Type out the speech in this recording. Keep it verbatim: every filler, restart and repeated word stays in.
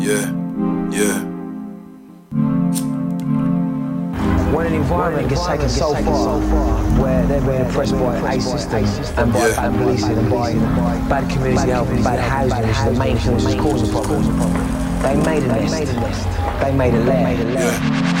Yeah, yeah. When an environment gets taken so far where they're being oppressed by a system and by Yeah. bad policing and by bad community health and bad housing, which is the main thing that's causing the problem, they made a nest. They made a lair. Yeah.